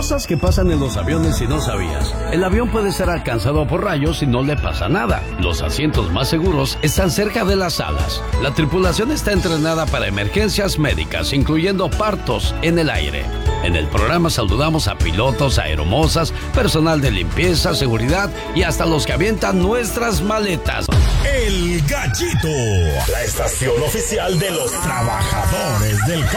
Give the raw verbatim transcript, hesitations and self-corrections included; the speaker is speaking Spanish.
Cosas que pasan en los aviones si no sabías. El avión puede ser alcanzado por rayos y no le pasa nada. Los asientos más seguros están cerca de las alas. La tripulación está entrenada para emergencias médicas, incluyendo partos en el aire. En el programa saludamos a pilotos, aeromosas, personal de limpieza, seguridad y hasta los que avientan nuestras maletas. El Gallito, la estación oficial de los trabajadores del